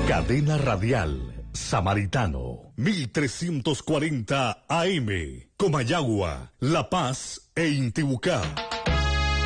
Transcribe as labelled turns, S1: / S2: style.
S1: Cadena Radial Samaritano, 1340 AM, Comayagua, La Paz e Intibucá.